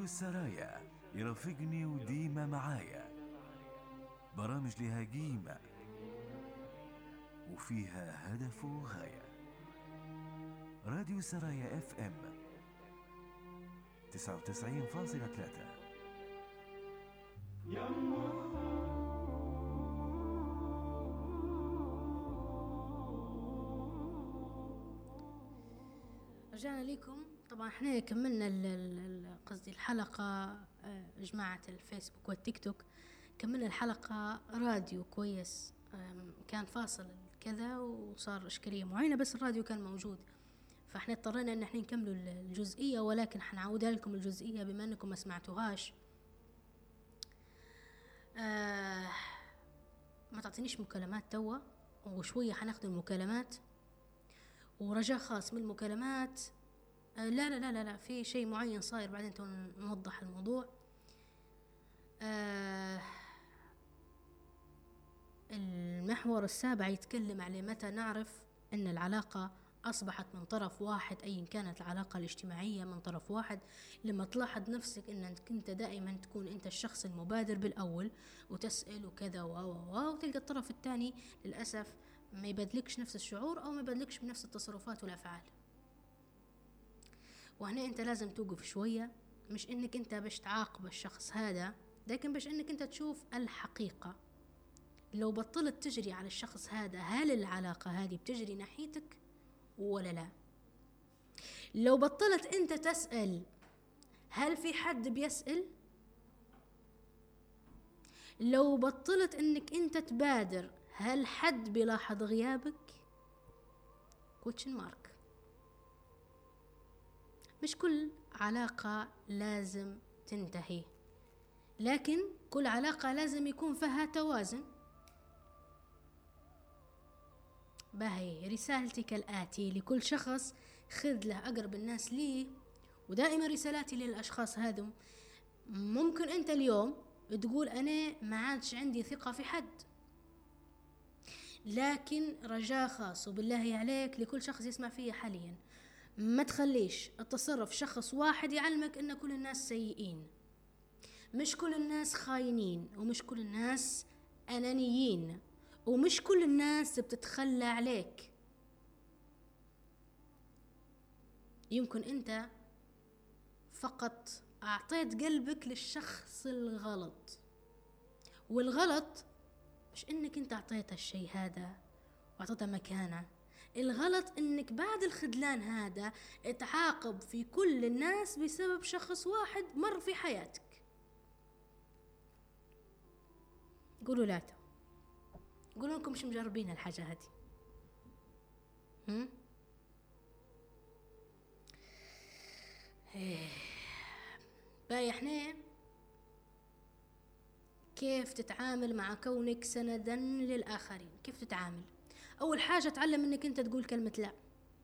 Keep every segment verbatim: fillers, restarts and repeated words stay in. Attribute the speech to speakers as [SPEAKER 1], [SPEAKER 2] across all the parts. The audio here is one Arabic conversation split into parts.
[SPEAKER 1] راديو السرايا يرافقني وديما معايا، برامج لها قيمة وفيها هدف وغاية. راديو السرايا اف ام تسعة وتسعين فاصلة ثلاثة.
[SPEAKER 2] رجعنا لكم. طبعا احنا كملنا قصدي الحلقة، جماعة الفيسبوك والتيك توك كملنا الحلقة راديو كويس، كان فاصل كذا وصار إشكالية معينة، بس الراديو كان موجود، فاحنا اضطرينا ان احنا نكملوا الجزئية، ولكن حنعودها لكم الجزئية بما انكم ما سمعتوهاش. آه ما تعطينيش مكالمات توا، وشوية حناخد المكالمات، ورجاء خاص من المكالمات. آه لا لا لا لا لا في شيء معين صاير، بعدين نوضح الموضوع. آه المحور السابع يتكلم على متى نعرف أن العلاقة أصبحت من طرف واحد، أي كانت العلاقة الاجتماعية من طرف واحد. لما تلاحظ نفسك أنك أنت دائما تكون أنت الشخص المبادر بالأول وتسأل وكذا و و وتلقى الطرف الثاني للأسف ما يبادلكش نفس الشعور أو ما يبادلكش بنفس التصرفات والأفعال. وهنا أنت لازم توقف شوية، مش أنك أنت باش تعاقب الشخص هذا، لكن باش أنك أنت تشوف الحقيقة. لو بطلت تجري على الشخص هذا، هل العلاقة هذه بتجري ناحيتك ولا لا؟ لو بطلت أنت تسأل هل في حد بيسأل؟ لو بطلت أنك أنت تبادر هل حد بيلاحظ غيابك؟ question mark. مش كل علاقة لازم تنتهي، لكن كل علاقة لازم يكون فيها توازن. باهي رسالتي كالآتي لكل شخص، خذ له أقرب الناس ليه، ودائما رسالاتي للأشخاص هذم. ممكن أنت اليوم تقول أنا ما عادش عندي ثقة في حد، لكن رجاء خاص وبالله عليك لكل شخص يسمع فيه حاليا، ما تخليش التصرف شخص واحد يعلمك أن كل الناس سيئين. مش كل الناس خاينين، ومش كل الناس أنانيين، ومش كل الناس بتتخلى عليك. يمكن أنت فقط أعطيت قلبك للشخص الغلط، والغلط مش إنك أنت أعطيت الشيء هذا وأعطيته مكانه، الغلط إنك بعد الخذلان هذا تعاقب في كل الناس بسبب شخص واحد مر في حياتك. قولوا لا، قولوا لكم مش مجربين الحاجة هذه. هم؟ باي احنا كيف تتعامل مع كونك سندا للآخرين؟ كيف تتعامل؟ أول حاجة تعلم انك انت تقول كلمة لا.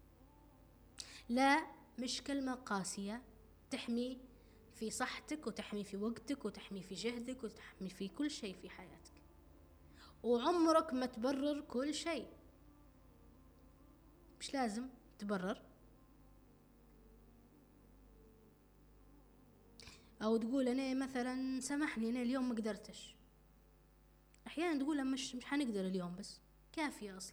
[SPEAKER 2] لا مش كلمة قاسية، تحمي في صحتك وتحمي في وقتك وتحمي في جهدك وتحمي في كل شيء في حياتك، وعمرك ما تبرر كل شيء. مش لازم تبرر او تقول انا مثلا سامحني انا اليوم ما قدرتش. احيانا تقول مش مش حنقدر اليوم، بس كافية اصلا.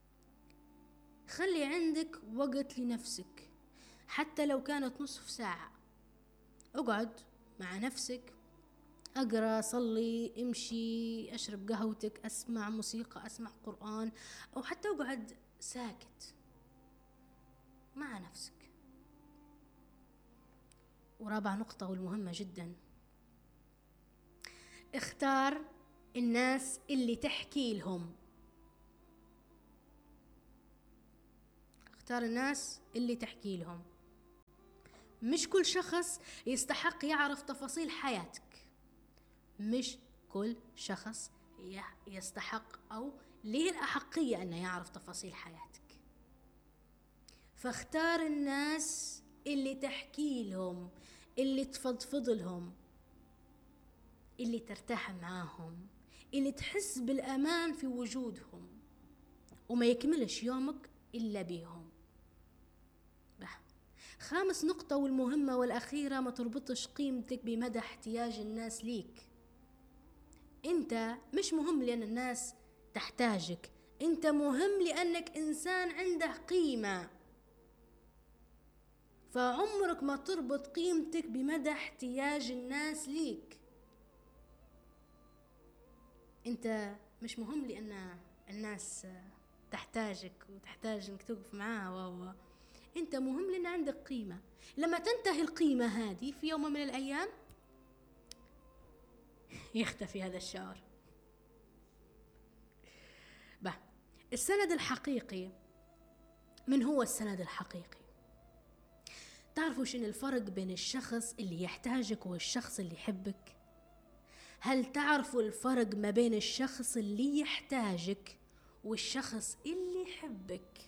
[SPEAKER 2] خلي عندك وقت لنفسك، حتى لو كانت نصف ساعة. اقعد مع نفسك، اقرأ، صلي، امشي، اشرب قهوتك، اسمع موسيقى، اسمع قرآن، او حتى اقعد ساكت مع نفسك. ورابع نقطة والمهمة جدا، اختار الناس اللي تحكي لهم. اختار الناس اللي تحكي لهم. مش كل شخص يستحق يعرف تفاصيل حياتك، مش كل شخص يستحق أو ليه الأحقية أنه يعرف تفاصيل حياتك. فاختار الناس اللي تحكي لهم، اللي تفضفض لهم، اللي ترتاح معاهم، اللي تحس بالأمان في وجودهم، وما يكملش يومك إلا بيهم. خامس نقطة والمهمة والأخيرة، ما تربطش قيمتك بمدى احتياج الناس ليك. انت مش مهم لأن الناس تحتاجك، انت مهم لأنك إنسان عنده قيمة. فعمرك ما تربط قيمتك بمدى احتياج الناس ليك. انت مش مهم لأن الناس تحتاجك وتحتاج انك توقف معاها، و انت مهم لأن عندك قيمة. لما تنتهي القيمة هذه في يوم من الأيام يختفي هذا الشعور. به السند الحقيقي، من هو السند الحقيقي؟ تعرفوا شنو الفرق بين الشخص اللي يحتاجك والشخص اللي يحبك؟ هل تعرفوا الفرق ما بين الشخص اللي يحتاجك والشخص اللي يحبك؟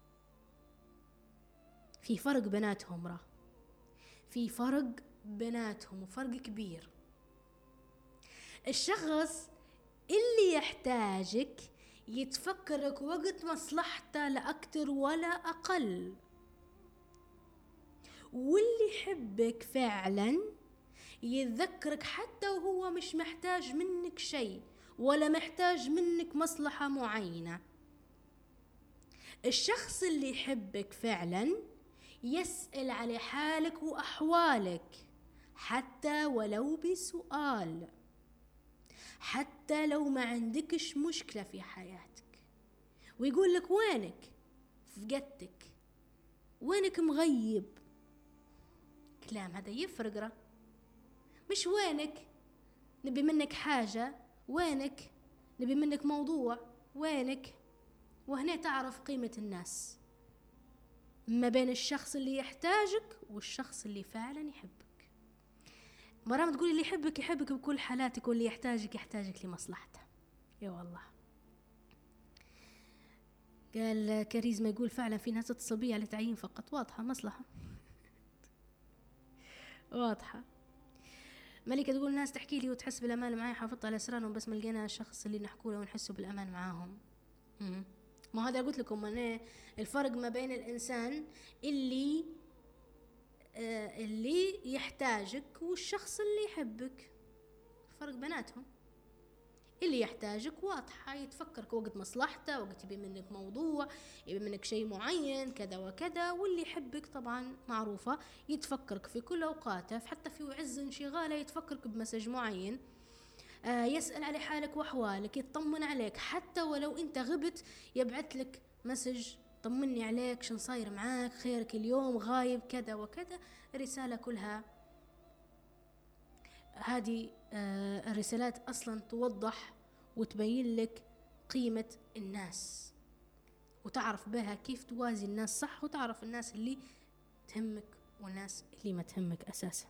[SPEAKER 2] في فرق بيناتهم، راه في فرق بيناتهم وفرق كبير. الشخص اللي يحتاجك يتفكرك وقت مصلحته لا أكتر ولا أقل، واللي يحبك فعلا يتذكرك حتى وهو مش محتاج منك شيء ولا محتاج منك مصلحة معينة. الشخص اللي يحبك فعلا يسأل على حالك وأحوالك حتى ولو بسؤال، حتى لو ما عندكش مشكلة في حياتك، ويقول لك وينك، فقدتك، وينك مغيب. كلام هذا يفرق، راه مش وينك نبي منك حاجة، وينك نبي منك موضوع، وينك. وهنا تعرف قيمة الناس ما بين الشخص اللي يحتاجك والشخص اللي فعلا يحبك. مرام تقولي اللي يحبك يحبك بكل حالاتك، واللي يحتاجك يحتاجك لمصلحته. يا والله قال كاريزما، يقول فعلا في ناس تتصل بي على تعيين فقط. واضحة مصلحة واضحة. ملكة تقول الناس تحكي لي وتحس بالأمان معي، حافظت على أسرارهم بس ما لقينا الشخص اللي نحكوا له ونحسوا بالأمان معاهم. م- ما هذا قلت لكم أنا الفرق ما بين الإنسان اللي آه اللي يحتاجك والشخص اللي يحبك، الفرق بيناتهم. اللي يحتاجك واضحة، يتفكرك وقت مصلحته، وقت يبي منك موضوع، يبي منك شيء معين كذا وكذا. واللي يحبك طبعا معروفة، يتفكرك في كل أوقاته، حتى في عز انشغاله يتفكرك بمسج معين. آه يسأل على حالك وأحوالك، يطمن عليك حتى ولو أنت غبت، يبعث لك مسج طمني عليك، شن صاير معاك، خيرك اليوم، غايب كذا وكذا. رسالة كلها هذه آه الرسالات أصلا توضح وتبين لك قيمة الناس، وتعرف بها كيف توازي الناس صح، وتعرف الناس اللي تهمك والناس اللي ما تهمك أساسا.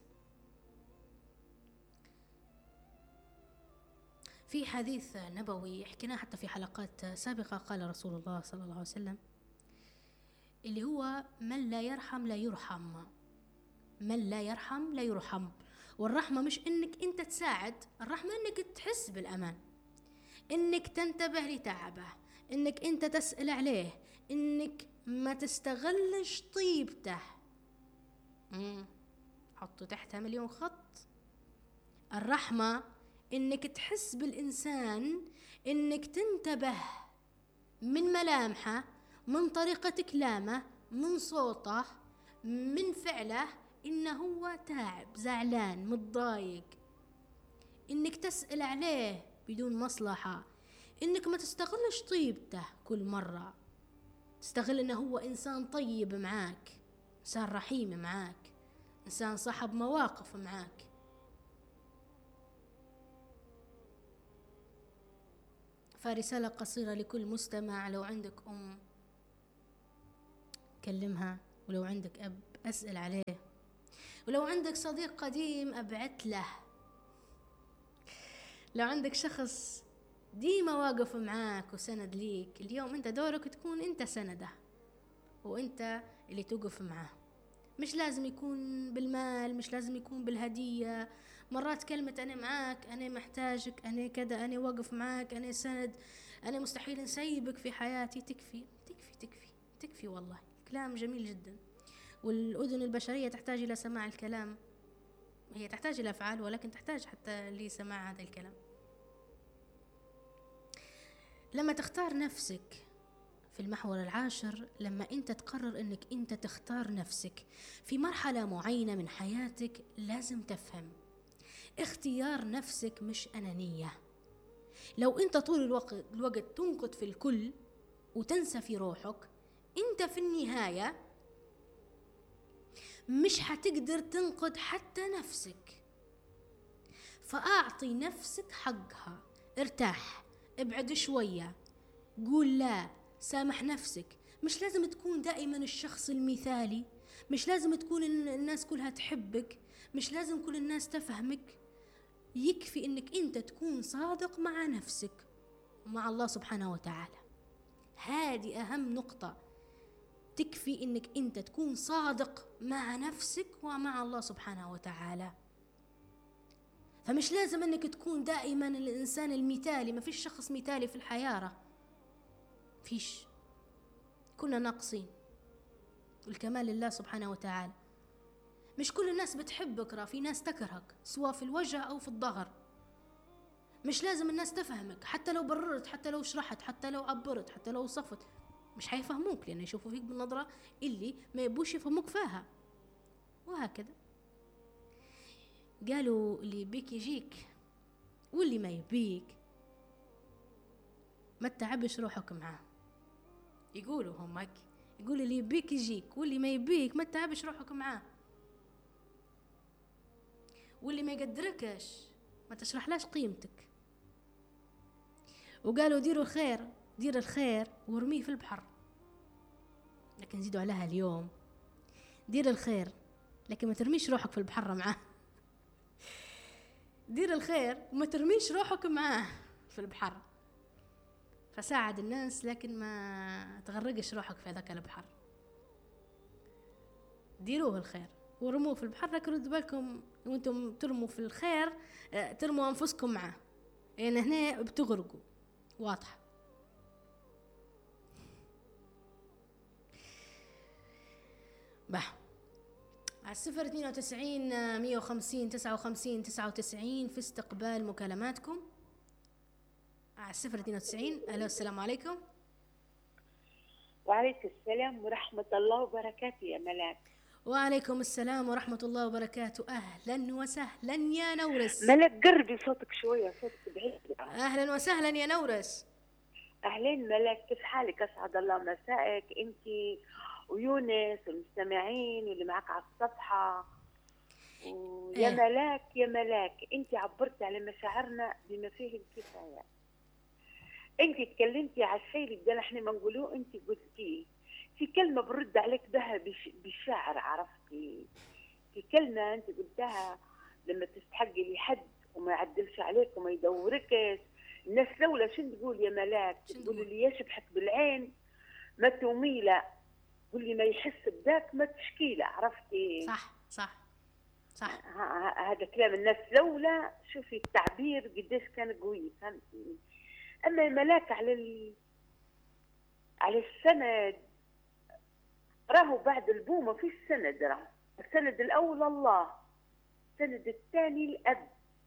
[SPEAKER 2] في حديث نبوي حكيناه حتى في حلقات سابقة، قال رسول الله صلى الله عليه وسلم اللي هو من لا يرحم لا يرحم، من لا يرحم لا يرحم. والرحمة مش انك انت تساعد، الرحمة انك تحس بالامان، انك تنتبه لتعبه، انك انت تسأل عليه، انك ما تستغلش طيبته. مم. حطوا تحتها مليون خط. الرحمة انك تحس بالانسان، انك تنتبه من ملامحه، من طريقة كلامه، من صوته، من فعله، إنه هو تعب، زعلان، متضايق. إنك تسأل عليه بدون مصلحة، إنك ما تستغلش طيبته كل مرة، تستغل إنه هو إنسان طيب معاك، إنسان رحيم معاك، إنسان صاحب مواقف معاك. فرسالة قصيرة لكل مستمع، لو عندك أم كلمها، ولو عندك أب أسأل عليه، ولو عندك صديق قديم أبعت له، لو عندك شخص ديما واقف معاك وسند ليك، اليوم انت دورك تكون انت سنده وانت اللي توقف معاه. مش لازم يكون بالمال، مش لازم يكون بالهدية. مرات كلمة أنا معاك، أنا محتاجك، أنا كذا، أنا واقف معاك، أنا سند، أنا مستحيل نسيبك في حياتي، تكفي تكفي تكفي تكفي. والله كلام جميل جدا. والأذن البشرية تحتاج إلى سماع الكلام، هي تحتاج إلى أفعال ولكن تحتاج حتى لسماع هذا الكلام. لما تختار نفسك في المحور العاشر، لما أنت تقرر أنك أنت تختار نفسك في مرحلة معينة من حياتك، لازم تفهم اختيار نفسك مش أنانية. لو أنت طول الوقت, الوقت تنقد في الكل وتنسى في روحك، أنت في النهاية مش حتقدر تنقد حتى نفسك. فأعطي نفسك حقها، ارتاح، ابعد شوية، قول لا، سامح نفسك. مش لازم تكون دائما الشخص المثالي، مش لازم تكون الناس كلها تحبك، مش لازم كل الناس تفهمك. يكفي انك انت تكون صادق مع نفسك ومع الله سبحانه وتعالى. هذه اهم نقطة، تكفي انك انت تكون صادق مع نفسك ومع الله سبحانه وتعالى. فمش لازم انك تكون دائما الانسان المثالي، ما فيش شخص مثالي في الحياة، فيش، كنا ناقصين، والكمال لله سبحانه وتعالى. مش كل الناس بتحبك، را في ناس تكرهك سواء في الوجه أو في الظهر. مش لازم الناس تفهمك، حتى لو بررت، حتى لو شرحت، حتى لو عبرت، حتى لو وصفت، مش حيفهموك، لأن يشوفوا فيك بالنظرة اللي ما يبوش يفهموك فيها. وهكذا قالوا اللي يبيك يجيك، واللي ما يبيك ما تتعبش روحك معاه. يقولوا هم هيك، يقول اللي يبيك يجيك، واللي ما يبيك ما تتعبش روحك معاه. واللي ما يقدركش ما تشرحلاش قيمتك. وقالوا ديروا الخير، دير الخير ورميه في البحر. لكن زيدوا عليها اليوم، دير الخير لكن ما ترميش روحك في البحر معاه. دير الخير وما ترميش روحك معاه في البحر. فساعد الناس لكن ما تغرقش روحك في ذاك البحر. ديروه الخير ورموه في البحر، لكن ردوا بالكم وانتم ترموا في الخير ترموا انفسكم معاه، لان يعني هنا بتغرقوا. واضحه. بح على الصفر اثنين وتسعين مية وخمسين تسعة وخمسين تسعة وتسعين في استقبال مكالماتكم. على الصفر اثنين وتسعين. الو السلام عليكم.
[SPEAKER 3] وعليكم السلام ورحمة الله وبركاته يا ملاك.
[SPEAKER 2] وعليكم السلام ورحمة الله وبركاته. أهلا وسهلا يا نورس.
[SPEAKER 3] ملاك قربي صوتك شوية، صوتك بعيد.
[SPEAKER 2] أهلا وسهلا يا نورس.
[SPEAKER 3] أهلين ملاك، كيف حالك؟ أسعد الله مسائك أنت ويونس والمستمعين واللي معك على الصفحة. ويا
[SPEAKER 2] إيه.
[SPEAKER 3] ملاك يا ملاك، أنت عبرتي على مشاعرنا بما فيه الكفاية. أنت تكلمتي على الشيء اللي بدنا احنا ما نقولوه، أنت قلتيه في كلمة برد عليك بها بالشعر، عرفتي؟ في كلمة أنت قلتها لما تستحقي لحد وما يعدلش عليك وما يدوركش. الناس لولا شن تقول يا ملاك؟ تقول اللي يشبحك بالعين ما توميله، قول لي ما يحس بذاك ما تشكيله، عرفتي؟
[SPEAKER 2] صح صح صح.
[SPEAKER 3] هذا كلام الناس لولا. شوفي التعبير قديش كان قوي، فهمتي؟ أما يا ملاك على ال... على السند، راهو بعد البومة في السند، راه السند الأول الله، السند الثاني الأب.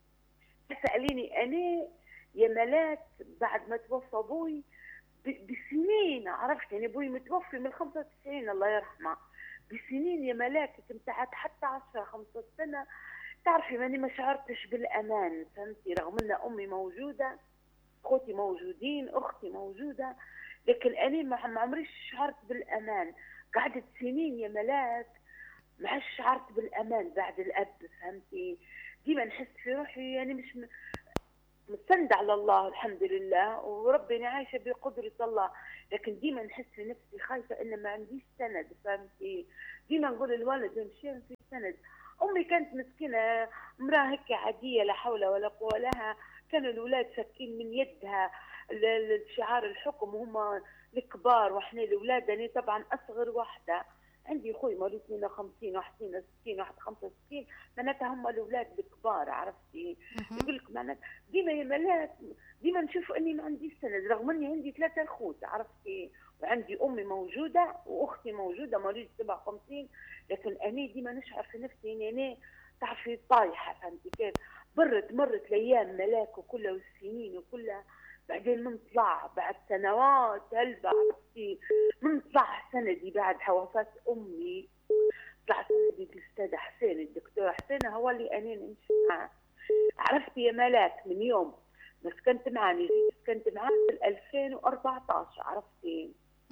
[SPEAKER 3] تسأليني أنا يا ملاك بعد ما توفى أبوي بسنين، عرفت يعني أبوي متوفي من خمسة وتسعين الله يرحمه، بسنين يا ملاك كنت حتى عشرة خمسة سنة. تعرفي ماني ما شعرتش بالأمان، فهمتي؟ رغم أن أمي موجودة، أخوتي موجودين، أختي موجودة، لكن أنا ما عمريش شعرت بالأمان. قعدت سنين يا ملاك ما عادش شعرت بالأمان بعد الأب، فهمتي؟ ديما نحس في روحي يعني مش مستند على الله الحمد لله، وربنا عايشة بقدرة الله، لكن ديما نحس في نفسي خايفة إن ما عنديش سند، فهمتي؟ ديما نقول الوالد يمشي في سند. أمي كانت مسكينة امرأة هيك عادية لا حول ولا قوة لها، كانوا الأولاد ساكين من يدها شعار الحكم وهم الكبار واحنا الأولاد. أنا طبعا أصغر واحدة، عندي أخوي مولود اثنين وخمسين واحد اثنين وستين واحد خمسة وستين، معناتها هم الأولاد الكبار، عرفتي؟ يقول لك معناتها ديما يا ملاك ديما نشوف إني ما عنديش سند، رغم إني عندي ثلاثة أخوت، عرفتي؟ وعندي امي موجوده واختي موجوده مواليد سبعة وخمسين، لكن انا ديما نشعر في نفسي اني انا تعرفي طايحه، فهمتي كيف؟ مرت مرت الايام ملاك وكلها والسنين وكلها، بعدين من طلع بعد سنوات هلبة عرفتي، من طلع سندي بعد وفاة امي، طلع سندي الاستاذ حسين، الدكتور حسين هو اللي انا نمشي معاه. عرفتي يا ملاك من يوم ما سكنت معاه، جيت سكنت معاه في ألفين وأربعة عشر، عرفتي؟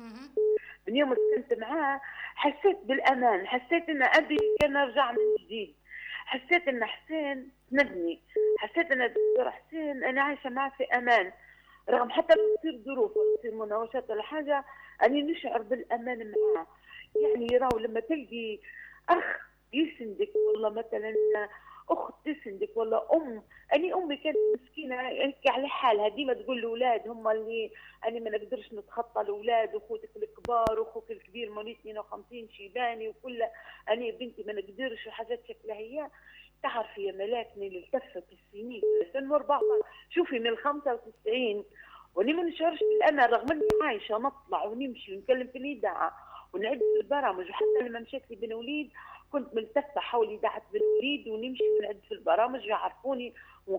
[SPEAKER 3] من يوم سكنت معاه حسيت بالامان، حسيت ان ابي كان ارجع من جديد، حسيت ان حسين سندني، حسيت ان الدكتور حسين انا عايشه معاه في امان، رغم حتى لو تصير ظروف ولا تصير مناوشات ولا حاجه اني نشعر بالامان معاه. يعني راهو لما تلقي اخ يسندك، والله مثلا اخت تسندك، ولا ام، اني امي كانت مسكينه هيك على حالها، ديما تقول الاولاد هم اللي انا ما نقدرش نتخطى الاولاد، واخوتك الكبار واخوك الكبير مواليد اثنين وخمسين شيباني وكل، انا بنتي ما نقدرش وحاجات شكلها هي. تعرفي يا ملاكني اللي التفت السنين ألفين وأربعة عشر، شوفي من خمسة وتسعين واني ما نشعرش بالامان، رغم اني عايشه نطلع ونمشي ونتكلم في الاذاعه ونعد في البرامج، وحتى لما مشيت لي بن وليد كنت ملتفه حول اذاعه بن وليد ونمشي ونعد في البرامج يعرفوني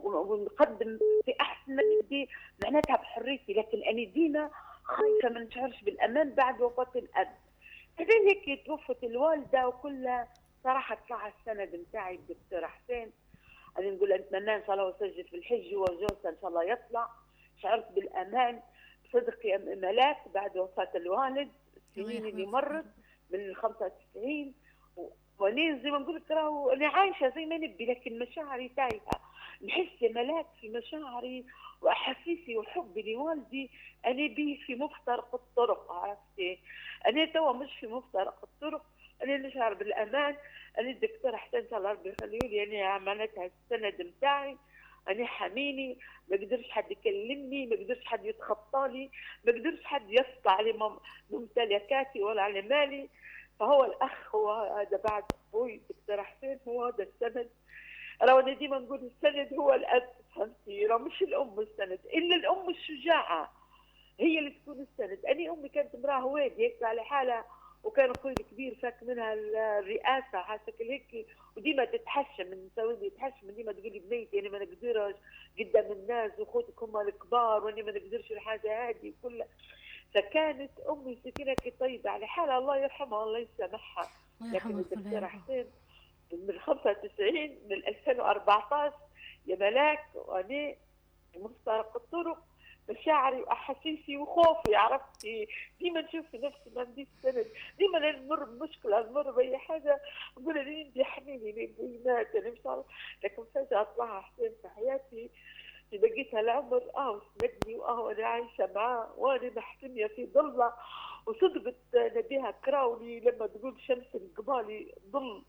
[SPEAKER 3] ونقدم في احسن ما ندي معناتها بحريتي، لكن انا ديما خايفه ما نشعرش بالامان بعد وفاه الاب. بعدين هيك توفت الوالده وكلها، صراحه طلع السند نتاعي الدكتور حسين، انا نقول نتمنى ان شاء الله وسجل في الحج وجوزها ان شاء الله يطلع. شعرت بالامان بصدق يا ملاك بعد وفاه الوالد، السنين اللي مرت من خمسة وتسعين، وانا زي ما نقول لك راهو انا عايشه زي ما نبي، لكن مشاعري تايهه. نحس يا ملاك في مشاعري واحاسيسي وحبي لوالدي انا بيه في مفترق الطرق، عرفتي؟ انا توا مش في مفترق الطرق، انا نشعر بالامان. انا الدكتور حسين ان شاء الله ربي يخليه لي، انا عملتها السند نتاعي، انا حميني، ما قدرش حد يكلمني، ما قدرش حد يتخطى لي، ما قدرش حد يسطع على ممتلكاتي ولا على مالي. فهو الاخ هو هذا بعد ابوي الدكتور حسين، هو هذا السند. راهو انا ديما نقول السند هو الاب، فهمتي؟ راه مش الام السند، الا الام الشجاعه هي اللي تكون السند. انا امي كانت امراه هوادي هيك على حالها، وكان اخوي الكبير فاك منها الرئاسه حاسه هيك، وديما تتحشم من نسوي لي تحشم، ديما تقول لي بنيتي انا ما نقدرش قدام الناس واخوتك هم الكبار وانا ما نقدرش الحاجه هذه كلها. فكانت امي سكينه طيبه على حالها، الله يرحمها الله يسامحها. لكن الدكتور حسين من خمسة وتسعين من ألفين وأربعة عشر يا ملاك وانا مفترق الطرق، مشاعري واحاسيسي وخوفي، عرفتي؟ ديما نشوف في نفسي ما عنديش سند، ديما نمر بمشكله نمر باي حاجه نقول لي انت حميني لي مات انا مش عارف، لكن فجاه طلع حسين في حياتي في بقيتها العمر، اه سندني واه انا عايشه معاه وانا محتميه في ظله. وصدقت نبيها كراولي لما تقول شمس القبالي ظل،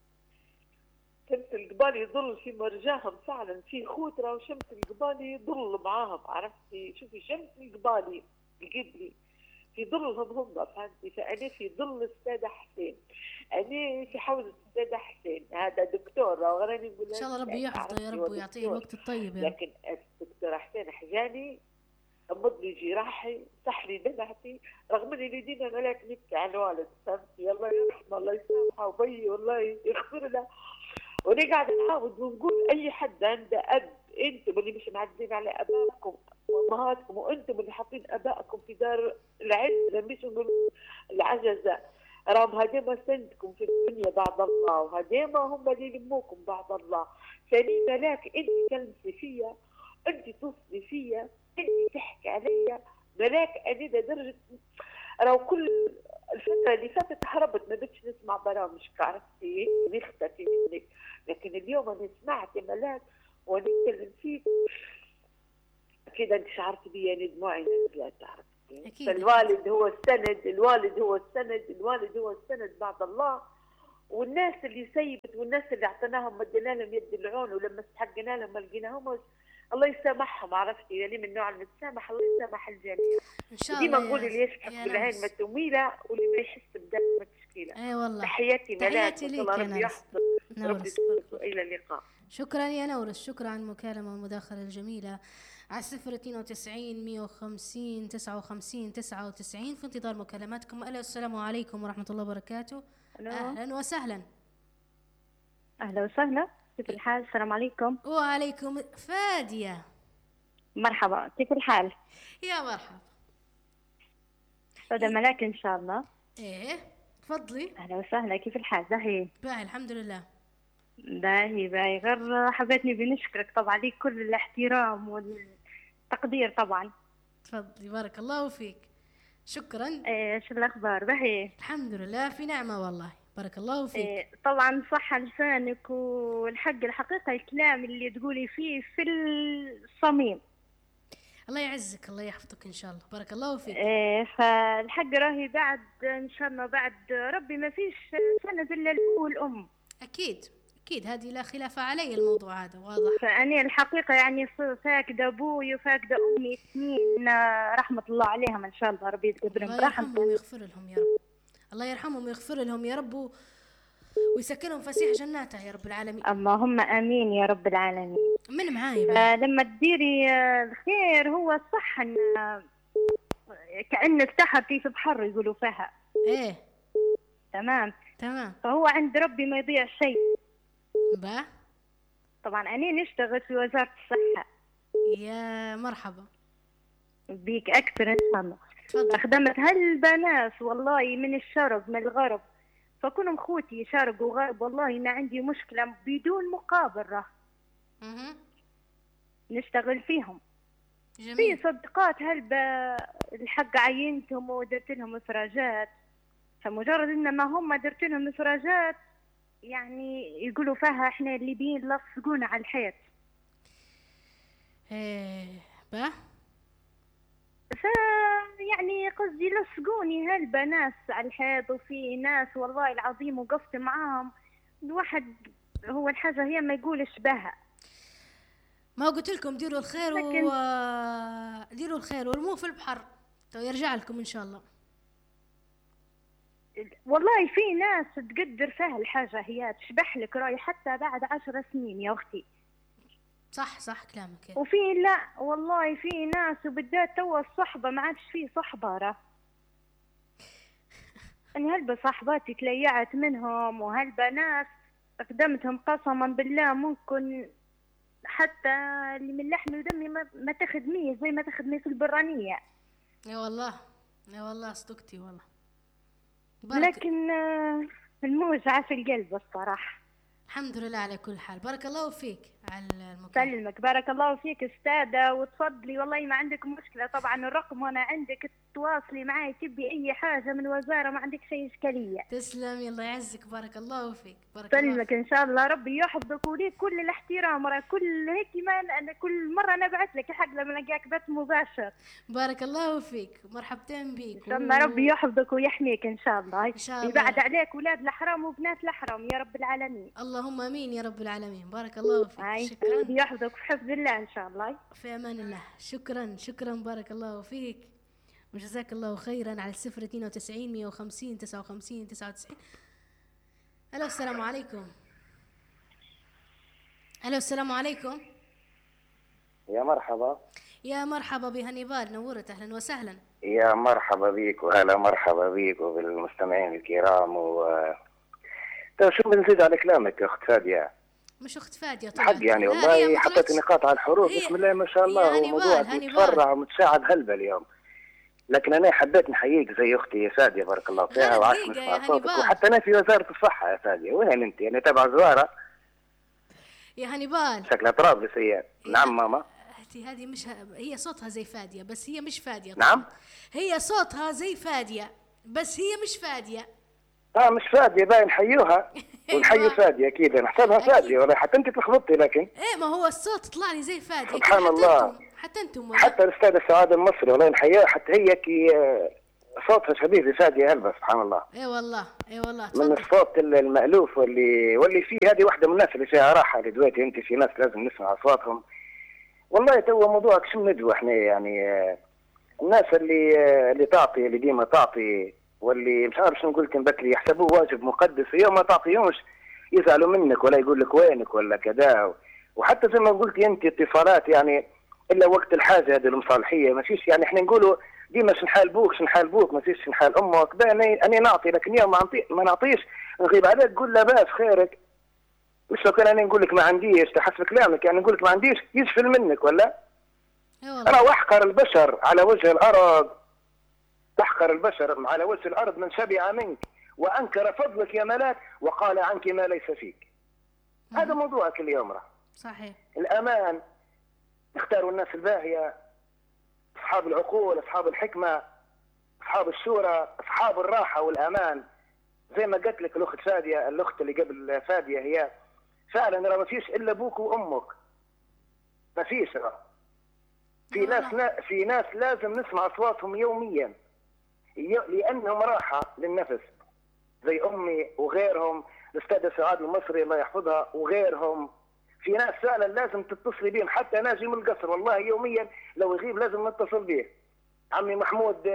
[SPEAKER 3] شمس القبالي يضل في مرجاهم، فعلا في خوترة وشمس القبالي يضل معاهم، عرفتي؟ شوفي شمس القبالي القبلي في ظلهم هم، فهمتي؟ فأنا في ظل السادة حسين، أنا في حوزة السادة حسين، هذا دكتور غيرني نقول
[SPEAKER 2] ان شاء الله ربي يحفظه يا رب ويعطيه الوقت الطيب يا رب.
[SPEAKER 3] لكن الدكتور حسين حجاني غمض لي جراحي، صح لي دمعتي، رغم اني ديما ملاك نبكي على الوالد، فهمتي؟ الله يرحمه الله يسامحه وبي والله يغفر له. وانا قاعده نعاود ونقول اي حد عنده اب، انتم اللي مش معدين على ابائكم وامهاتكم، وانتم اللي حاطين ابائكم في دار العز، مش نقول العجزه، راهم هذيما سندكم في الدنيا بعد الله، وهذيما هم اللي يلموكم بعد الله. ثاني ملاك انت تلمسي فيا، انت توصلي فيا، انت تحكي عليا ملاك، انا لدرجه راهو كل الفترة اللي فاتت هربت ما بدش نسمع برامجك، عرفتي؟ نختفي منك، لكن اليوم انا سمعت ملاك ونتكلم فيك كده انت شعرت بي، يعني دموعي نزلت، عرفتي؟ فالوالد هو السند، الوالد هو السند، الوالد هو السند بعد الله. والناس اللي سيبت والناس اللي اعطيناهم مدينا لهم يد العون، ولما استحقنا لهم ما لقيناهمش، الله يسامحهم، عرفتي؟ يعني من النوع المتسامح، الله يسامح الجميع.
[SPEAKER 2] ان شاء الله.
[SPEAKER 3] ديما نقول اللي يشحك بالعين ما تميله، واللي ما يحس بدم ما مشكله.
[SPEAKER 2] اي والله.
[SPEAKER 3] تحياتي ملاك،
[SPEAKER 2] تحياتي ليك يا
[SPEAKER 3] ربي
[SPEAKER 2] نورس.
[SPEAKER 3] يحفظك. ربي
[SPEAKER 2] نورس
[SPEAKER 3] يحفظك. الى اللقاء.
[SPEAKER 2] شكرا يا نورس، شكرا على المكالمة والمداخلة الجميلة على صفر اثنين وتسعين مية وخمسين تسعة وخمسين تسعة وتسعين. في انتظار مكالماتكم. ألو السلام عليكم ورحمة الله وبركاته.
[SPEAKER 4] ألو.
[SPEAKER 2] أهلا وسهلا.
[SPEAKER 4] أهلا وسهلا، كيف الحال؟ السلام عليكم.
[SPEAKER 2] وعليكم. فادية
[SPEAKER 4] مرحبا، كيف الحال؟
[SPEAKER 2] يا مرحبا.
[SPEAKER 4] أستاذة ملاك إن شاء الله.
[SPEAKER 2] ايه تفضلي.
[SPEAKER 4] أهلا وسهلا، كيف الحال؟ باهي
[SPEAKER 2] باهي الحمد لله.
[SPEAKER 4] باهي باهي غير حبيتني بنشكرك طبعا، ليك كل الاحترام والتقدير طبعا.
[SPEAKER 2] تفضلي بارك الله فيك. شكرا.
[SPEAKER 4] إيه شو الأخبار؟ باهي
[SPEAKER 2] الحمد لله في نعمة والله، بارك الله فيك.
[SPEAKER 4] إيه طبعا صح لسانك، والحق الحقيقة الكلام اللي تقولي فيه في الصميم.
[SPEAKER 2] الله يعزك، الله يحفظك ان شاء الله، بارك الله فيك.
[SPEAKER 4] إيه فالحق راهي بعد ان شاء الله بعد ربي ما فيش سند الا الأم والام.
[SPEAKER 2] اكيد اكيد، هذه لا خلاف علي، الموضوع هذا واضح.
[SPEAKER 4] فأني الحقيقة يعني فاقدة أبوي وفاقدة أمي سنين، رحمة الله عليهم إن شاء الله، ربي يتقبلهم
[SPEAKER 2] الله
[SPEAKER 4] برحمته.
[SPEAKER 2] يرحمهم ويغفر لهم يا رب. الله يرحمهم ويغفر لهم يا رب، ويسكنهم فسيح جناته يا رب العالمين.
[SPEAKER 4] اللهم آمين يا رب العالمين.
[SPEAKER 2] من معاي بقى؟
[SPEAKER 4] لما تديري الخير هو صح إن كأنك تحتي في بحر يقولوا فيها.
[SPEAKER 2] ايه
[SPEAKER 4] تمام
[SPEAKER 2] تمام.
[SPEAKER 4] فهو عند ربي ما يضيع شيء.
[SPEAKER 2] با
[SPEAKER 4] طبعا أنا نشتغل في وزارة الصحة.
[SPEAKER 2] يا مرحبا
[SPEAKER 4] بيك أكثر إن شاء الله.
[SPEAKER 2] تفضل.
[SPEAKER 4] خدمت هالبنات والله من الشرق من الغرب، فكونهم خوتي شرق وغرب، والله إن عندي مشكلة بدون مقابل راه
[SPEAKER 2] اها
[SPEAKER 4] نشتغل فيهم.
[SPEAKER 2] جميل.
[SPEAKER 4] في صدقات هلبة الحق عينتهم ودرت لهم إفراجات، فمجرد إن ما هم درت لهم إفراجات يعني يقولوا فيها إحنا الليبيين لصقونا على الحيط.
[SPEAKER 2] ايه با
[SPEAKER 4] ف يعني قصدي لصقوني هلبة ناس على الحيط، وفي ناس والله العظيم وقفت معاهم الواحد هو الحاجة هي ما يقولش بها.
[SPEAKER 2] ما قلت لكم ديروا الخير
[SPEAKER 4] لكن...
[SPEAKER 2] و ديروا الخير وارموه في البحر تو يرجع لكم ان شاء الله.
[SPEAKER 4] والله في ناس تقدر فيها الحاجة هي تشبح لك راي حتى بعد عشر سنين يا أختي.
[SPEAKER 2] صح صح كلامك.
[SPEAKER 4] وفي لا والله في ناس وبالذات توا الصحبة ما عادش فيه صحبة راه. أنا هلبة صاحباتي تليعت منهم، وهلبة ناس قدمتهم قسما بالله ممكن حتى اللي من لحمي ودمي ما, ما تخدميه زي ما تخدمي في البرانية.
[SPEAKER 2] يا والله يا والله صدقتي والله.
[SPEAKER 4] لكن الموجعة في القلب الصراحة.
[SPEAKER 2] الحمد لله على كل حال، بارك الله فيك على المكالمة.
[SPEAKER 4] سلمك بارك الله فيك استاذة، وتفضلي والله ما عندك مشكلة طبعا الرقم وانا عندك تواصلي معي تبي اي حاجة من وزارة ما عندك شيء اشكالية.
[SPEAKER 2] تسلمي الله يعزك، بارك الله فيك. بارك الله
[SPEAKER 4] سلمك ان شاء الله، ربي يحفظك وليك كل الاحترام، راه كل هيك ما انا كل مرة نبعث لك حق لما نلقاك بث مباشر.
[SPEAKER 2] بارك الله فيك، مرحبتين بيك.
[SPEAKER 4] ان شاء الله ربي يحفظك ويحميك ان شاء الله.
[SPEAKER 2] ان شاء الله
[SPEAKER 4] يبعد عليك اولاد الحرام وبنات الحرام يا رب العالمين.
[SPEAKER 2] اللهم امين يا رب العالمين، بارك الله فيك.
[SPEAKER 4] هاي.
[SPEAKER 2] شكرا.
[SPEAKER 4] يحفظك في حفظ الله ان شاء الله.
[SPEAKER 2] في امان الله. شكرا شكرا بارك الله فيك وجزاك الله خيرا على الصفر اثنين وتسعين مية وخمسين تسعة وخمسين تسعة وتسعين. الو السلام عليكم. الو السلام عليكم.
[SPEAKER 5] يا مرحبا.
[SPEAKER 2] يا مرحبا بهنيبال، نورت، اهلا وسهلا.
[SPEAKER 5] يا مرحبا بيك وهلا مرحبا بيك وبالمستمعين الكرام. و طيب شو بنزيد على كلامك يا اخت فادية؟
[SPEAKER 2] مش اخت فادية طبعا،
[SPEAKER 5] حق يعني والله حطيت نقاط على الحروف. بسم الله ما شاء الله، وموضوع متفرع ومتشعب هلبة اليوم. لكن انا حبيت نحييك زي اختي يا فادية، بارك الله فيها، وعاش نسمع صوتك. وحتى انا في وزارة الصحة يا فادية. وين انت؟ انا تبع زوارة
[SPEAKER 2] يا هنيبال.
[SPEAKER 5] شكلها طرابلس هي. نعم ماما.
[SPEAKER 2] هذه مش هي صوتها زي فادية بس هي مش فادية
[SPEAKER 5] طبعا. نعم
[SPEAKER 2] هي صوتها زي فادية بس هي مش فادية.
[SPEAKER 5] اه مش فادية باين، حيوها ونحيي فادية اكيد. انا حسبها فادية والله، حتى انت تلخبطتي. لكن
[SPEAKER 2] ايه ما هو الصوت طلع لي زي فادية
[SPEAKER 5] سبحان
[SPEAKER 2] حتى
[SPEAKER 5] الله.
[SPEAKER 2] انتم حتى انتم
[SPEAKER 5] حتى الاستاذ سعاد المصري والله نحييها، حتى هي كي صوتها شبيه بفادية هلبة. سبحان الله.
[SPEAKER 2] اي والله اي والله.
[SPEAKER 5] من الصوت المألوف واللي واللي فيه. هذه واحدة من الناس اللي فيها راحة اللي دلوقتي انت في ناس لازم نسمع اصواتهم. والله تو موضوعك شو ندوة احنا يعني الناس اللي اللي تعطي اللي ديما تعطي واللي مش عارف شنو نقول لك بكري يحسبوه واجب مقدس، يوم ما تعطيهمش يزعلوا منك ولا يقول لك وينك ولا كذا. وحتى زي ما قلتي انت اتصالات يعني الا وقت الحاجه هذه المصالحيه ما فيش، يعني احنا نقولوا ديما شنحال بوك شنحال بوك ما فيش شنحال امك. انا نعطي لكن يوم ما نعطي ما نعطيش نغيب عليك تقول لاباس خيرك. مش لو كان انا نقول لك ما عنديش تحسب كلامك، يعني نقول لك ما عنديش يجفل منك ولا؟ انا واحقر البشر على وجه الارض، تحقر البشر على وجه الارض من شبع منك وانكر فضلك يا ملاك وقال عنك ما ليس فيك. مم. هذا موضوعك اليوم راه
[SPEAKER 2] صحيح.
[SPEAKER 5] الامان اختاروا الناس الباهيه، اصحاب العقول، اصحاب الحكمه، اصحاب الشورى، اصحاب الراحه والامان. زي ما قلت لك الاخت فاديه، الاخت اللي قبل فاديه، هي فعلا راه ما فيش الا ابوك وامك، ما فيش راه. في ناس لا في ناس لازم نسمع اصواتهم يوميا لانهم راحه للنفس، زي امي وغيرهم، الاستاذه سعاد المصري الله يحفظها وغيرهم. في ناس فعلا لازم تتصلي بهم، حتى ناجي من القصر والله يوميا لو يغيب لازم نتصل به. عمي محمود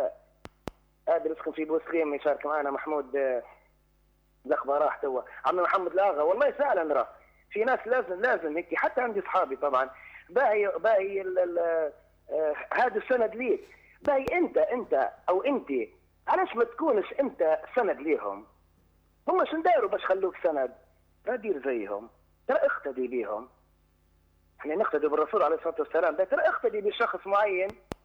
[SPEAKER 5] قادر يسكن في بوسليم يشارك معنا، محمود الاخبار راح توا، عمي محمد الاغا، والله فعلا راه في ناس لازم لازم هيك. حتى عندي اصحابي طبعا باهي باهي هذا السند ليك، باهي انت انت او انت علاش ما تكونش انت سند ليهم؟ هم شن داروا باش خلوك سند؟ ترى دير زيهم، ترى اقتدي بيهم. احنا نقتدي بالرسول عليه الصلاه والسلام، ترى اقتدي بشخص معين.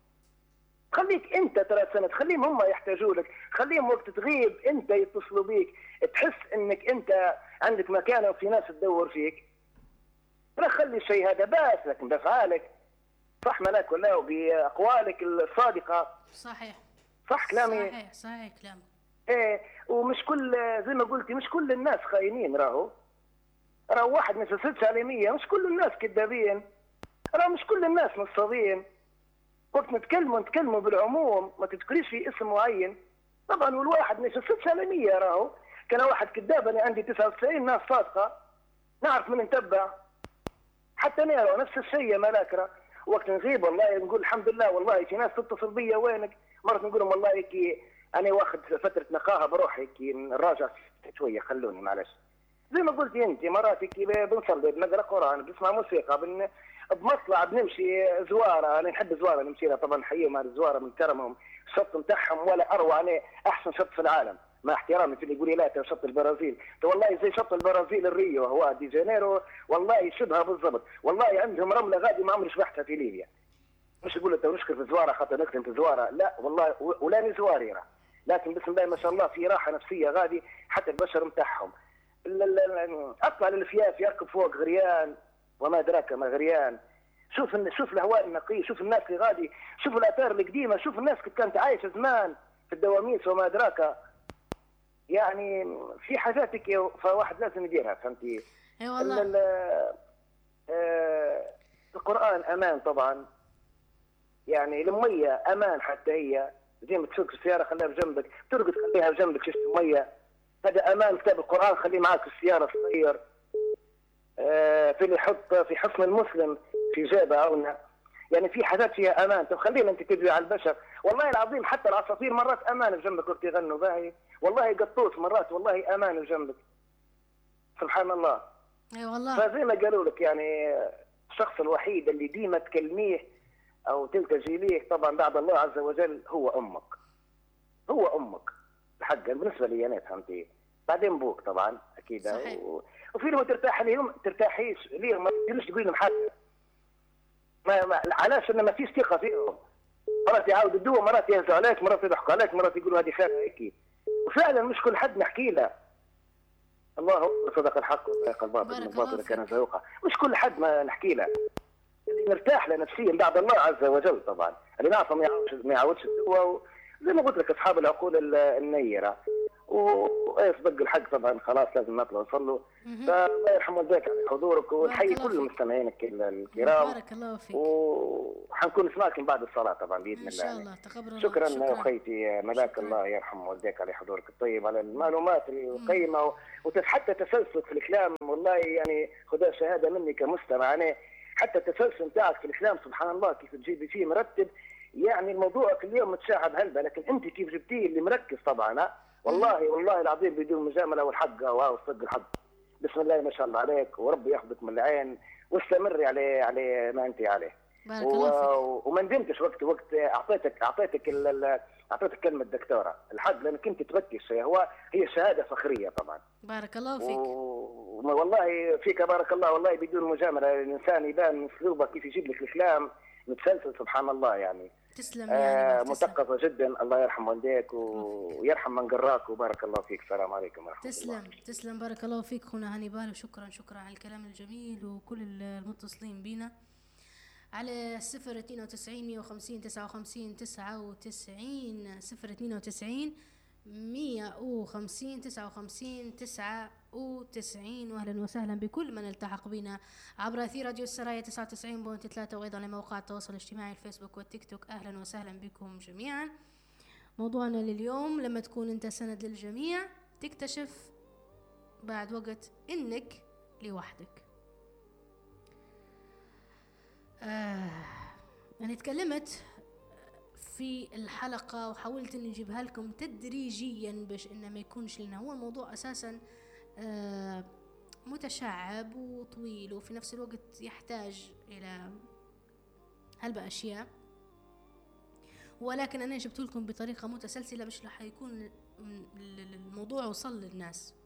[SPEAKER 5] خليك انت ترى سند، خليهم هم يحتاجوا لك، خليهم وقت تغيب انت يتصلوا بيك، تحس انك انت عندك مكانه وفي ناس تدور فيك. ترى خلي الشيء هذا باس، لكن بافعالك صح ملاك ولا وباقوالك الصادقه.
[SPEAKER 2] صحيح
[SPEAKER 5] صح كلامي؟
[SPEAKER 2] صحيح صحيح كلامك.
[SPEAKER 5] ايه، ومش كل زي ما قلتي مش كل الناس خاينين، راهو راهو واحد ما يسدش على مية، مش كل الناس كذابين، راهو مش كل الناس نصابين. وقت نتكلموا نتكلموا بالعموم، ما تذكريش في اسم معين. طبعا والواحد ما يسدش على مية، راهو كان واحد كذاب انا عندي تسعة وتسعين ناس صادقه نعرف من نتبع. حتى انا راهو نفس الشيء ملاك، راه وقت نغيب والله نقول الحمد لله، والله في ناس تتصل بيا وينك، مرات نقول لهم والله كي انا واخد فتره نقاهه بروحي كي نراجع شويه خلوني معلش. زي ما قلتي انت مرات كي بنصلي بنقرا قران بنسمع موسيقى بن... بمطلع بنمشي زواره، انا نحب زواره نمشي لها طبعا، نحييهم هذه الزواره من كرمهم، الشط نتاعهم ولا اروع، انا احسن شط في العالم مع احترامي في اللي يقول لي لا شط البرازيل، والله زي شط البرازيل الريو هو دي جانيرو، والله شبهها بالضبط، والله عندهم رمله غادي ما عمري شبحتها في ليبيا. مش يقول لك نشكر في زواره خاطر نخدم في زواره، لا والله ولاني زواري راه، لكن بسم الله ما شاء الله في راحه نفسيه غادي حتى البشر نتاعهم. اطلع للفياف يركب فوق غريان وما ادراك ما غريان، شوف شوف الهواء النقي، شوف الناس اللي غادي، شوف الاثار القديمه، شوف الناس اللي كانت عايشه زمان في الدواميس وما ادراك. يعني في حاجات هيك فواحد لازم يديرها، فهمتي؟
[SPEAKER 2] اي والله.
[SPEAKER 5] آه القران امان طبعا، يعني الميه امان، حتى هي زي ما تسوق السياره خليها بجنبك، ترقد خليها بجنبك شفت الميه، هذا امان. كتاب القران خليه معك في السياره صغير. آه في اللي يحط في حصن المسلم في جيبه عونه، يعني في حاجات فيها امان. طب خلينا انت تدوي على البشر، والله العظيم حتى العصافير مرات امان بجنبك وقت يغنوا باهي، والله قطوط مرات والله امان بجنبك، سبحان الله.
[SPEAKER 2] اي والله.
[SPEAKER 5] فزي ما قالوا لك يعني الشخص الوحيد اللي ديما تكلميه او تلتجي ليه طبعا بعد الله عز وجل هو امك، هو امك حقا بالنسبه لي انا، فهمتي؟ بعدين بوك طبعا اكيد. و... وفي لهم ترتاح ليهم ترتاحيش ليهم، ما تقدرش تقول لهم حاجه، ما, ما علاش ان ما فيش ثقه فيهم. مرات يعاودوا الدواء، مرات يهزوا عليك، مرات يضحكوا عليك، مرات يقولوا هذه خير هيك. وفعلا مش كل حد نحكي له. الله صدق الحق وصدق الباطل، الباطل كان زهوقا. مش كل حد ما نحكي له، اللي نرتاح له نفسيا بعد الله عز وجل طبعا، اللي نعرفه ما يعاودش ما يعاودش الدواء، زي ما قلت لك اصحاب العقول النيره. ويسبق الحق طبعا، خلاص لازم نطلع نصلوا. فالله يرحم والديك على حضورك، ونحيي كل مستمعينك الكرام.
[SPEAKER 2] بارك الله فيك.
[SPEAKER 5] وحنكون نسمعكم بعد الصلاه طبعا باذن الله.
[SPEAKER 2] ان شاء الله. تقبل.
[SPEAKER 5] شكرا, شكرا اخيتي ملاك. الله يرحم والديك على حضورك الطيب، على المعلومات القيمه، وحتى تسلسلك في الكلام. والله يعني خذها شهاده مني كمستمع، انا حتى التسلسل نتاعك في الكلام سبحان الله كيف تجيبي فيه مرتب، يعني الموضوع اليوم متشعب هلبة، لكن انت كيف جبتيه اللي مركز طبعا والله والله العظيم بدون مجامله والحق والصدق الحق. بسم الله ما شاء الله عليك، وربي ياخذك من العين واستمري على على ما انت عليه.
[SPEAKER 2] بارك الله فيك.
[SPEAKER 5] وما ندمتش وقت وقت اعطيتك اعطيتك اعطيتك كلمه دكتوره الحق، لانك انت تركز. هو هي شهاده فخريه طبعا.
[SPEAKER 2] بارك الله فيك.
[SPEAKER 5] و... والله فيك بارك الله، والله بدون مجامله الانسان يبان من اسلوبه كيف يجيب لك الكلام متسلسل سبحان الله يعني.
[SPEAKER 2] تسلم يا
[SPEAKER 5] آه مثقفة جدا، الله يرحم والديك ويرحم من قراك، وبارك الله فيك. السلام عليكم ورحمة
[SPEAKER 2] تسلم.
[SPEAKER 5] الله.
[SPEAKER 2] تسلم تسلم بارك الله فيك خونا هانيبال، وشكرا شكرا على الكلام الجميل وكل المتصلين بينا على صفر اثنين وتسعين مية وخمسين تسعة وخمسين تسعة وتسعين صفر اثنين وتسعين مية وخمسين تسعة وخمسين تسعة وتسعين. واهلا وسهلا بكل من التحق بنا عبر اثير راديو السرايا تسعة وتسعين فاصلة ثلاثة، وايضا لموقع التواصل الاجتماعي الفيسبوك والتيك توك. اهلا وسهلا بكم جميعا. موضوعنا لليوم: لما تكون انت سند للجميع تكتشف بعد وقت انك لوحدك. آه انا تكلمت في الحلقة وحاولت اني اجيبها لكم تدريجيا باش انه ما يكونش لنا هو الموضوع اساسا آه متشعب وطويل، وفي نفس الوقت يحتاج الى هلبة اشياء، ولكن انا جبت لكم بطريقة متسلسلة باش راح يكون الموضوع وصل للناس.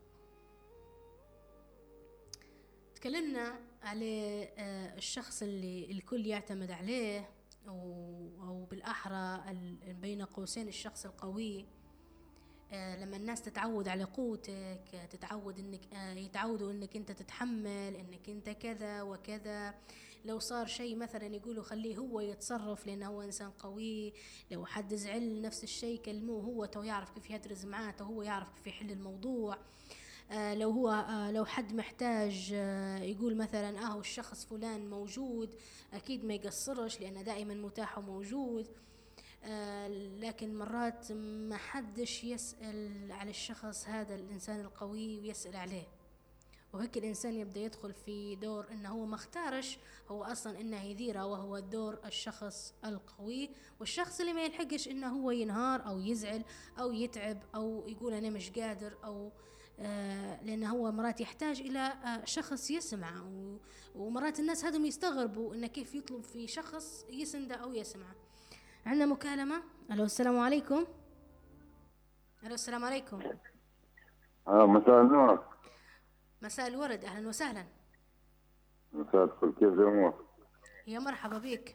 [SPEAKER 2] تكلمنا على آه الشخص اللي الكل يعتمد عليه، أو بالأحرى بين قوسين الشخص القوي. آه لما الناس تتعود على قوتك، تتعود انك آه يتعودوا انك انت تتحمل، انك انت كذا وكذا. لو صار شيء مثلا يقولوا خليه هو يتصرف لانه هو انسان قوي. لو حد زعل نفس الشيء كلموه هو، تو يعرف كيف يهدرز معاته، هو يعرف كيف يحل الموضوع. آه لو هو آه لو حد محتاج آه يقول مثلا اهو الشخص فلان موجود، اكيد ما يقصرش لانه دائما متاح وموجود. آه لكن مرات ما حدش يسأل على الشخص هذا الانسان القوي ويسأل عليه، وهيك الانسان يبدأ يدخل في دور انه هو ما اختارش هو اصلا انه يديره، وهو دور الشخص القوي. والشخص اللي ما يلحقش انه هو ينهار او يزعل او يتعب او يقول انا مش قادر، او آه لأنه هو مرات يحتاج إلى آه شخص يسمع. ومرات الناس هذم يستغربوا إنه كيف يطلب في شخص يسنده أو يسمع. عندنا مكالمة. ألو السلام عليكم. ألو السلام عليكم.
[SPEAKER 6] آه مساء النور.
[SPEAKER 2] مساء الورد، أهلا وسهلا.
[SPEAKER 6] مساء الفل، كيف الأمور؟
[SPEAKER 2] يا مرحبا بك.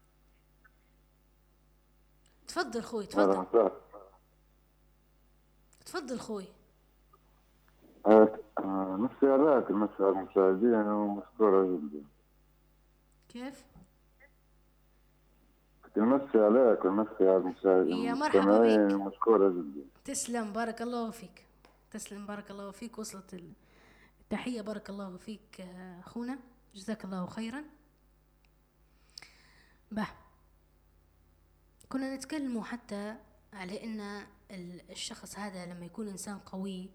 [SPEAKER 2] تفضل خوي تفضل. تفضل خوي.
[SPEAKER 6] نفسي عليك المساء المشاهدين ومشكورة جدا.
[SPEAKER 2] كيف؟
[SPEAKER 6] كنت نمسي عليك ونمسي على المشاهدين
[SPEAKER 2] يا مرحبا بك.
[SPEAKER 6] مشكورة جدا.
[SPEAKER 2] تسلم بارك الله فيك. تسلم بارك الله فيك. وصلت التحية بارك الله فيك أخونا، جزاك الله خيرا. به كنا نتكلموا حتى على أن الشخص هذا لما يكون إنسان قوي،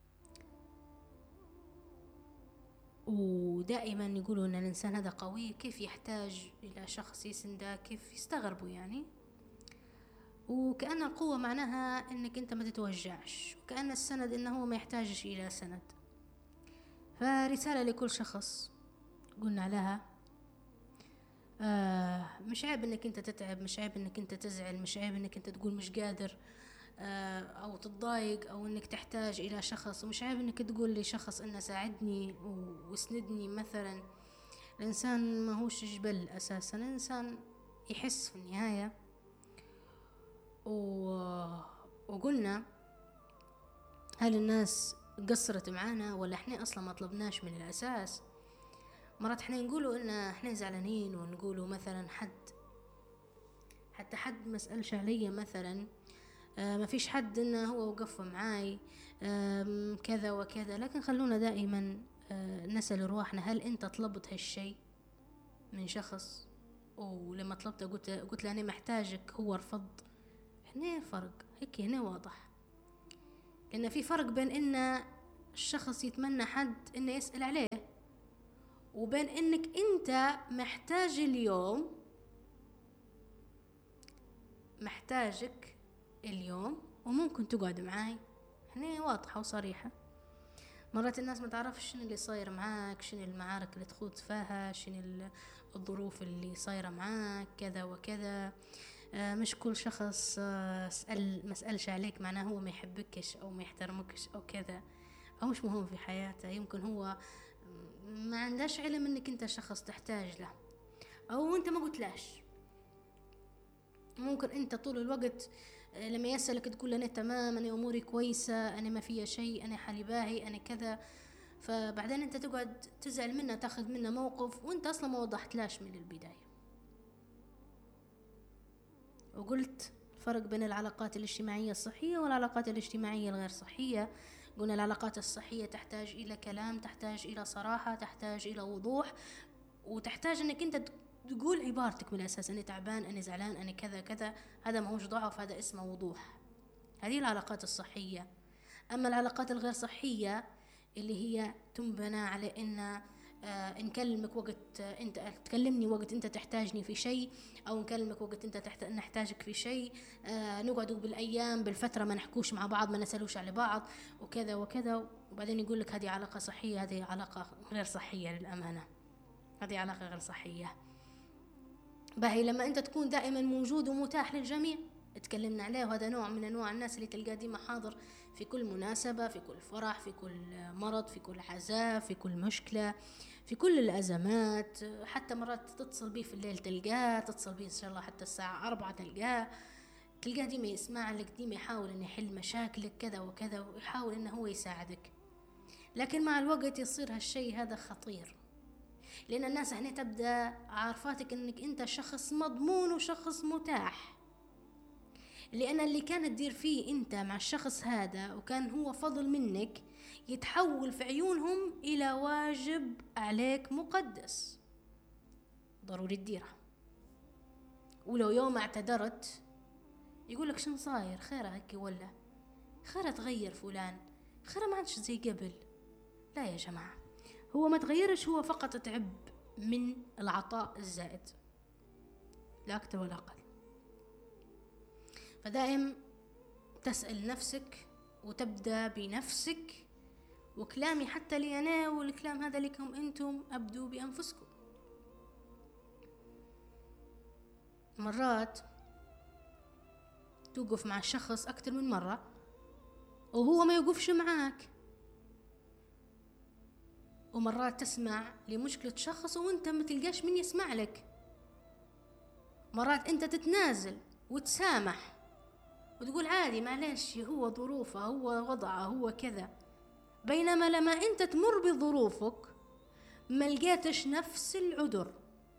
[SPEAKER 2] ودائما يقولوا ان الانسان هذا قوي كيف يحتاج الى شخص يسنده، كيف يستغربوا يعني. وكأن القوة معناها انك انت ما تتوجعش، وكأن السند انه هو ما يحتاجش الى سند. فرسالة لكل شخص قلنا لها آه مش عيب انك انت تتعب، مش عيب انك انت تزعل، مش عيب انك انت تقول مش قادر أو تتضايق أو إنك تحتاج إلى شخص. ومش عيب إنك تقول لشخص إنه ساعدني واسندني مثلا. الإنسان ما هوش جبل أساسا، الإنسان يحس في النهاية. و... وقلنا هل الناس قصرت معانا ولا إحنا أصلا ما طلبناش من الأساس. مرات إحنا نقولوا إن إحنا زعلانين، ونقولوا مثلا حد حتى حد ما سألش عليا مثلا، آه ما فيش حد انه هو وقف معاي آه كذا وكذا. لكن خلونا دائما آه نسأل رواحنا هل انت طلبت هالشيء من شخص؟ ولما طلبته قلت قلت له انا محتاجك، هو رفض. هنا فرق، هيك هنا واضح. لان في فرق بين ان الشخص يتمنى حد انه يسأل عليه، وبين انك انت محتاج اليوم محتاجك اليوم وممكن تقعد معاي. هنا واضحة وصريحة. مرات الناس ما تعرفش شنو اللي صاير معاك، شنو المعارك اللي تخوض فيها، شنو الظروف اللي صايرة معاك، كذا وكذا. آه مش كل شخص آه سأل ما سألش عليك معناه هو ما يحبكش أو ما يحترمكش أو كذا، أو مش مهم في حياته. يمكن هو ما عندهش علم إنك أنت شخص تحتاج له، أو أنت ما قلتلاش. ممكن أنت طول الوقت لما يسألك تقول أنا تمام، أنا أموري كويسة، أنا ما فيها شيء، أنا حالي باهي، أنا كذا. فبعدين أنت تقعد تزعل منه، تاخذ منه موقف وأنت أصلا ما وضحتلاش من البداية. وقلت الفرق بين العلاقات الاجتماعية الصحية والعلاقات الاجتماعية الغير صحية. قلنا العلاقات الصحية تحتاج إلى كلام، تحتاج إلى صراحة، تحتاج إلى وضوح، وتحتاج أنك أنت تقول عبارتك من الأساس. أنا تعبان، أنا زعلان، أنا كذا كذا. هذا ما هوش ضعف، هذا اسمه وضوح. هذه العلاقات الصحية. أما العلاقات الغير صحية اللي هي تنبنى على إن آه نكلمك وقت آه أنت تكلمني وقت أنت تحتاجني في شيء، أو نكلمك وقت أنت تحت... نحتاجك في شيء. آه نقعدوا بالأيام بالفترة ما نحكوش مع بعض، ما نسألوش على بعض وكذا وكذا. وبعدين يقول لك هذه علاقة صحية، هذه علاقة غير صحية. للأمانة هذه علاقة غير صحية. باهي لما أنت تكون دائما موجود ومتاح للجميع، تكلمنا عليه. وهذا نوع من أنواع الناس اللي تلقى ديما حاضر في كل مناسبة، في كل فرح، في كل مرض، في كل عزاء، في كل مشكلة، في كل الأزمات. حتى مرات تتصل بيه في الليل تلقاه، تتصل بيه إن شاء الله حتى الساعة أربعة تلقاه تلقاه ديما يسمع لك، ديما يحاول أن يحل مشاكلك كذا وكذا، ويحاول أنه هو يساعدك. لكن مع الوقت يصير هالشيء هذا خطير، لأن الناس هنا تبدأ عارفاتك أنك أنت شخص مضمون وشخص متاح. لأن اللي كانت تدير فيه أنت مع الشخص هذا وكان هو فضل منك، يتحول في عيونهم إلى واجب عليك مقدس ضروري تديره. ولو يوم اعتذرت يقولك شن صاير، خير هيك ولا خير تغير فلان، خير ما عادش زي قبل. لا يا جماعة، هو ما تغيرش، هو فقط تعب من العطاء الزائد، لا أكثر ولا أقل. فدائم تسأل نفسك وتبدأ بنفسك. وكلامي حتى لي أنا والكلام هذا لكم أنتم، أبدوا بأنفسكم. مرات توقف مع الشخص أكثر من مرة وهو ما يوقفش معاك، ومرات تسمع لمشكلة شخص وانت ما تلقاش من يسمع لك. مرات انت تتنازل وتسامح وتقول عادي معلش، هو ظروفه، هو وضعه، هو كذا. بينما لما انت تمر بظروفك ما لقيتش نفس العذر.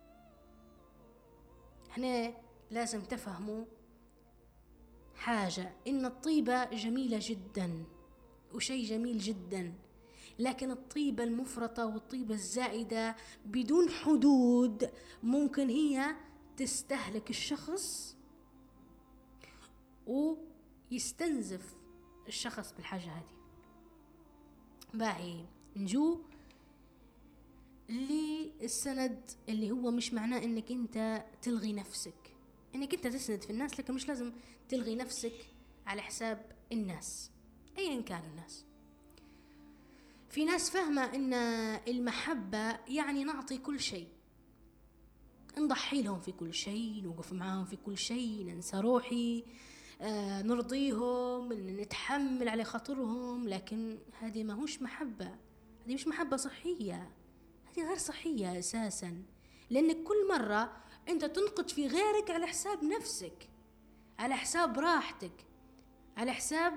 [SPEAKER 2] احنا لازم تفهموا حاجة، ان الطيبة جميلة جدا وشيء جميل جدا، لكن الطيبة المفرطة والطيبة الزائدة بدون حدود ممكن هي تستهلك الشخص ويستنزف الشخص بالحاجة هذه. باهي نجو للسند، اللي هو مش معناه انك انت تلغي نفسك، انك انت تسند في الناس، لكن مش لازم تلغي نفسك على حساب الناس ايا كانوا الناس. في ناس فاهمة ان المحبة يعني نعطي كل شيء، نضحي لهم في كل شيء، نوقف معاهم في كل شيء، ننسى روحي، آه نرضيهم، نتحمل على خاطرهم. لكن هذه ما هوش محبة، هذه مش محبة صحية، هذه غير صحية أساسا. لأنك كل مرة أنت تنقد في غيرك على حساب نفسك، على حساب راحتك، على حساب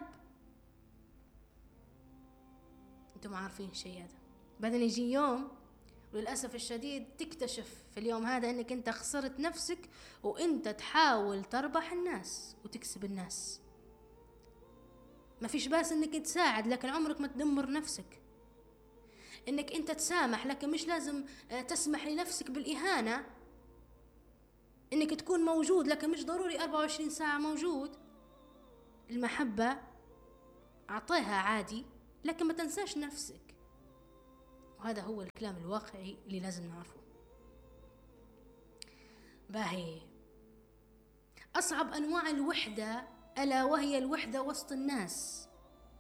[SPEAKER 2] أنتم عارفين الشيء هذا. بعدين يجي يوم وللأسف الشديد تكتشف في اليوم هذا أنك أنت خسرت نفسك، وأنت تحاول تربح الناس وتكسب الناس. ما فيش باس أنك تساعد، لكن عمرك ما تدمر نفسك. أنك أنت تسامح، لكن مش لازم تسمح لنفسك بالإهانة. أنك تكون موجود، لكن مش ضروري أربعة وعشرين ساعة موجود. المحبة أعطيها عادي، لكن ما تنساش نفسك. وهذا هو الكلام الواقعي اللي لازم نعرفه. باهي أصعب أنواع الوحدة ألا وهي الوحدة وسط الناس.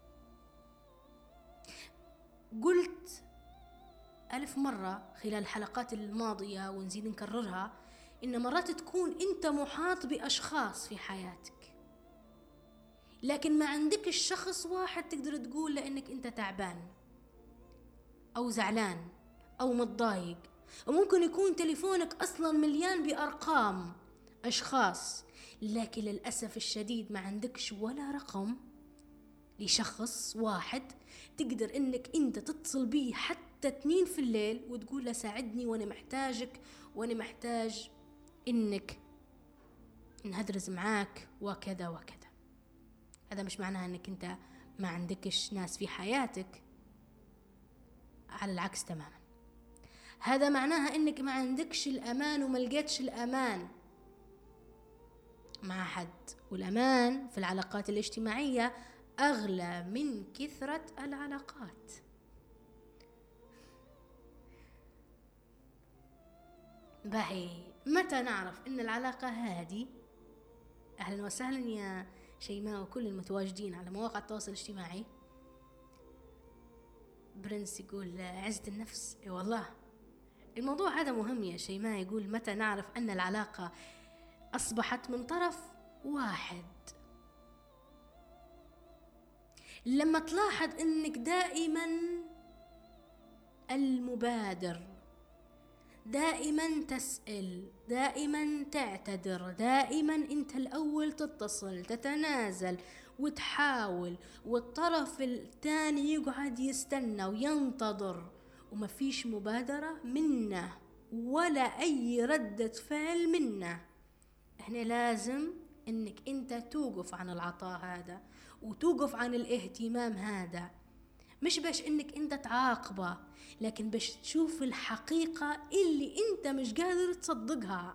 [SPEAKER 2] قلت ألف مرة خلال الحلقات الماضية ونزيد نكررها، إن مرات تكون أنت محاط بأشخاص في حياتك، لكن ما عندك الشخص واحد تقدر تقول لأنك أنت تعبان أو زعلان أو متضايق. وممكن يكون تليفونك أصلا مليان بأرقام أشخاص، لكن للأسف الشديد ما عندكش ولا رقم لشخص واحد تقدر إنك أنت تتصل بيه حتى اتنين في الليل وتقول له ساعدني وأنا محتاجك وأنا محتاج إنك نهدرز معاك وكذا وكذا. هذا مش معناها إنك أنت ما عندكش ناس في حياتك، على العكس تماما. هذا معناها إنك ما عندكش الأمان وما لقيتش الأمان مع حد، والأمان في العلاقات الاجتماعية أغلى من كثرة العلاقات. باهي، متى نعرف إن العلاقة هذه؟ أهلا وسهلا يا شيماء وكل المتواجدين على مواقع التواصل الاجتماعي. برنس يقول عزة النفس. اي والله الموضوع هذا مهم يا شيماء. يقول متى نعرف أن العلاقة أصبحت من طرف واحد؟ لما تلاحظ أنك دائما المبادر، دائما تسأل، دائما تعتذر، دائما أنت الأول تتصل تتنازل وتحاول، والطرف الثاني يقعد يستنى وينتظر وما فيش مبادرة منه ولا أي ردة فعل منه. احنا لازم انك انت توقف عن العطاء هذا وتوقف عن الاهتمام هذا، مش باش انك انت تعاقبه، لكن باش تشوف الحقيقة اللي انت مش قادر تصدقها.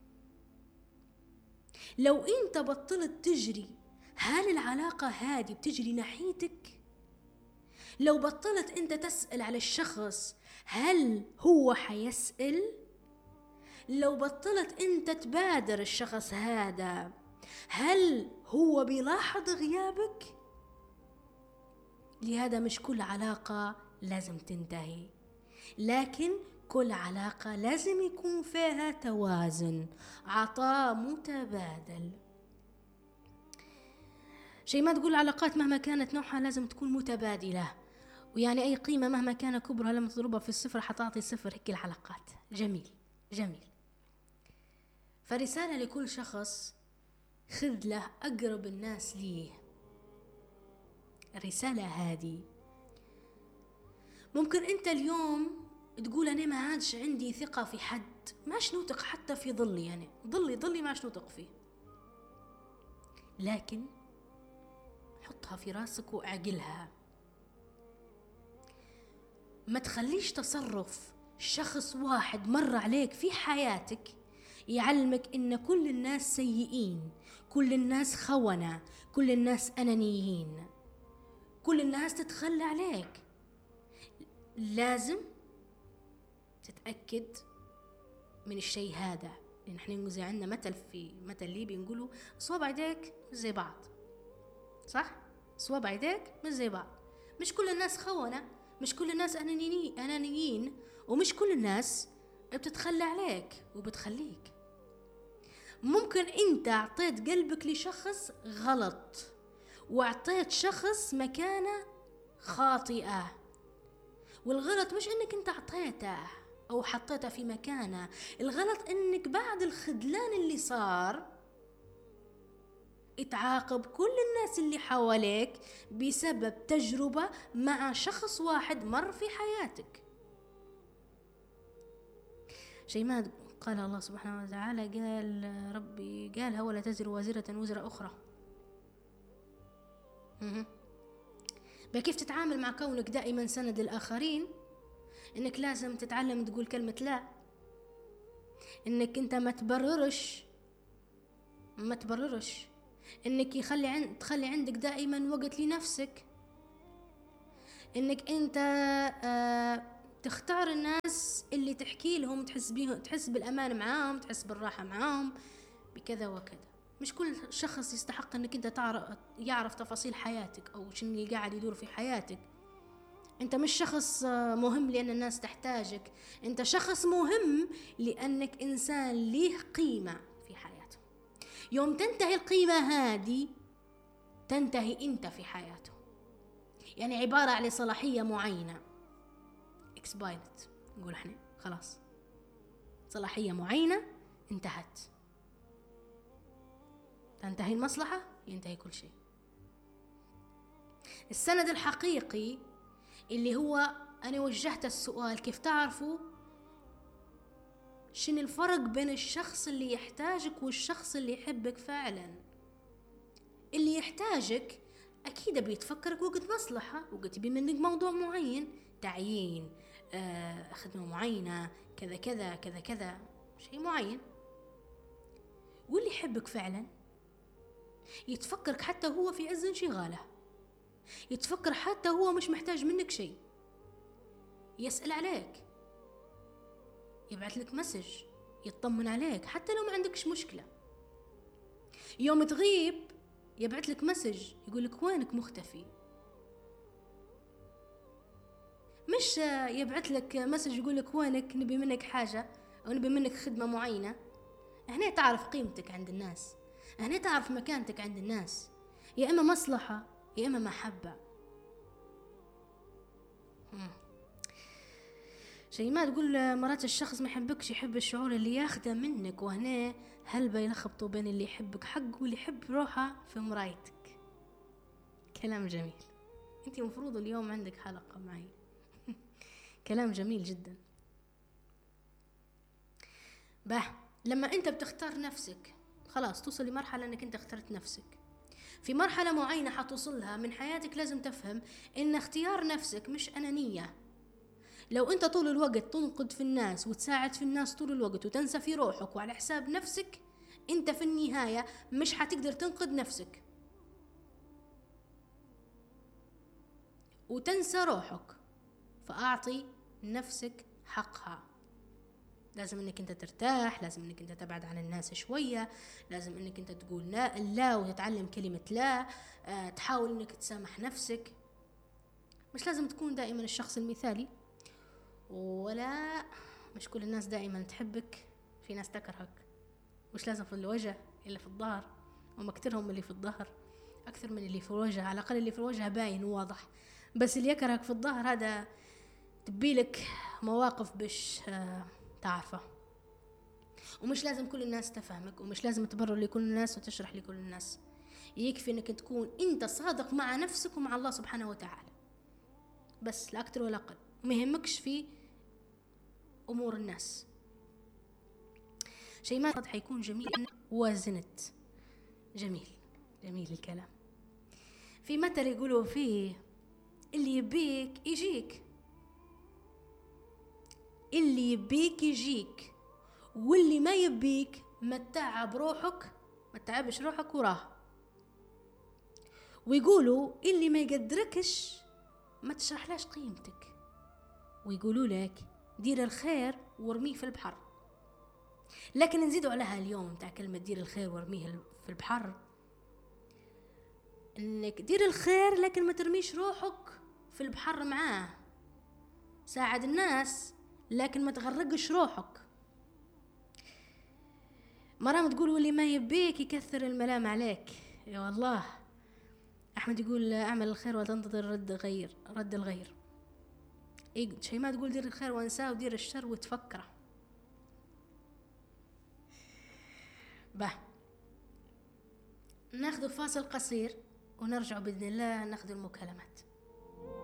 [SPEAKER 2] لو انت بطلت تجري، هل العلاقة هذه بتجري ناحيتك؟ لو بطلت انت تسأل على الشخص، هل هو حيسأل؟ لو بطلت انت تبادر الشخص هذا، هل هو بيلاحظ غيابك؟ لهذا مش كل علاقة لازم تنتهي، لكن كل علاقة لازم يكون فيها توازن، عطاء متبادل. شيء ما تقول العلاقات مهما كانت نوعها لازم تكون متبادلة، ويعني أي قيمة مهما كان كبرها لما تضربها في الصفر حتعطي صفر. هيك العلاقات. جميل جميل. فرسالة لكل شخص، خذ له أقرب الناس ليه. الرسالة هذه ممكن أنت اليوم تقول أنا ما عادش عندي ثقة في حد، ماش نوثق حتى في ظلي، يعني ظلي ظلي ماش نوثق فيه، لكن حطها في راسك وأعقلها. ما تخليش تصرف شخص واحد مر عليك في حياتك يعلمك إن كل الناس سيئين، كل الناس خونة، كل الناس أنانيين، كل الناس تتخلى عليك. لازم تتأكد من الشيء هذا، لأن احنا زي عندنا مثل في مثل ليبي نقوله صوابع يديك مش زي بعض، صح؟ صوابع يديك مش زي بعض. مش كل الناس خونة، مش كل الناس أنانيين أنانيين ومش كل الناس بتتخلى عليك وبتخليك. ممكن انت اعطيت قلبك لشخص غلط واعطيت شخص مكانه خاطئة، والغلط مش انك انت اعطيته او حطيته في مكانه، الغلط انك بعد الخذلان اللي صار اتعاقب كل الناس اللي حواليك بسبب تجربة مع شخص واحد مر في حياتك. شيء ما قال الله سبحانه وتعالى، قال ربي قالها ولا تزر وازرة وزر أخرى. بكيف تتعامل مع كونك دائما سند للآخرين؟ إنك لازم تتعلم تقول كلمة لا، إنك أنت ما تبررش ما تبررش إنك يخلي عند تخلي عندك دائما وقت لنفسك، إنك أنت آه تختار الناس اللي تحكي لهم تحس بيهم، تحس بالأمان معاهم، تحس بالراحة معاهم، بكذا وكذا. مش كل شخص يستحق انك انت تعرف يعرف تفاصيل حياتك او شنو اللي قاعد يدور في حياتك. انت مش شخص مهم لان الناس تحتاجك، انت شخص مهم لانك انسان ليه قيمة في حياته. يوم تنتهي القيمة هذه تنتهي انت في حياته. يعني عبارة عن صلاحية معينة expired نقول احنا، خلاص صلاحية معينة انتهت، تنتهي المصلحة ينتهي كل شيء. السند الحقيقي اللي هو أنا وجهت السؤال كيف تعرفوا شنو الفرق بين الشخص اللي يحتاجك والشخص اللي يحبك فعلا. اللي يحتاجك أكيد بيتفكرك وقت مصلحة، وقت يبي منك موضوع معين، تعيين، آه، خدمة معينة، كذا كذا كذا كذا، شيء معين. واللي يحبك فعلا يتفكرك حتى هو في عز انشغاله، يتفكر حتى هو مش محتاج منك شيء، يسأل عليك، يبعث لك مسج، يطمن عليك حتى لو ما عندكش مشكلة. يوم تغيب يبعث لك مسج يقول لك وينك مختفي. مش يبعث لك مسج يقول لك وينك نبي منك حاجة أو نبي منك خدمة معينة. هنا تعرف قيمتك عند الناس، هنا تعرف مكانتك عند الناس، يا إما مصلحة يا إما محبة. شيء ما تقول مرات الشخص ما يحبكش، يحب الشعور اللي ياخده منك، وهنا هل بيلخبطوا بين اللي يحبك حق واللي يحب روحه في مرايتك. كلام جميل. انتي مفروض اليوم عندك حلقة معي. كلام جميل جدا. به لما انت بتختار نفسك خلاص توصل لمرحلة انك انت اخترت نفسك. في مرحلة معينة حتوصلها من حياتك لازم تفهم ان اختيار نفسك مش أنانية. لو انت طول الوقت تنقد في الناس وتساعد في الناس طول الوقت وتنسى في روحك وعلى حساب نفسك، انت في النهاية مش حتقدر تنقد نفسك وتنسى روحك. فأعطي نفسك حقها. لازم انك انت ترتاح، لازم انك انت تبعد عن الناس شوية، لازم انك انت تقول لا لا وتتعلم كلمة لا، أه تحاول انك تسامح نفسك. مش لازم تكون دائما الشخص المثالي، ولا مش كل الناس دائما تحبك، في ناس تكرهك. مش لازم في الوجه إلا في الظهر، وما كترهم اللي في الظهر أكثر من اللي في الوجه. على الأقل اللي في الوجه باين وواضح، بس اللي يكرهك في الظهر هذا تبيلك مواقف بش آه تعرفه. ومش لازم كل الناس تفهمك، ومش لازم تبرر لكل الناس وتشرح لكل الناس. يكفي انك تكون انت صادق مع نفسك ومع الله سبحانه وتعالى بس، لا أكتر ولا أقل. ما يهمكش في أمور الناس. شيء ما حيكون جميل أنك وازنت. جميل جميل الكلام. في مثل يقولوا فيه اللي يبيك يجيك، اللي يبيك يجيك، واللي ما يبيك ما تتعب روحك، ما تتعبش روحك وراه. ويقولوا اللي ما يقدركش ما تشرحلاش قيمتك، ويقولوا لك دير الخير وارميه في البحر. لكن نزيدوا عليها اليوم متاع كلمة دير الخير وارميه في البحر، انك دير الخير لكن ما ترميش روحك في البحر معاه. ساعد الناس لكن ما تغرقش روحك. مرام تقول واللي ما يبيك يكثر الملام عليك. يا والله أحمد يقول أعمل الخير وتنتظر رد غير رد الغير. إيه شيء ما تقول دير الخير وانساه ودير الشر وتفكره. به ناخذ فاصل قصير ونرجع بإذن الله ناخذ المكالمات.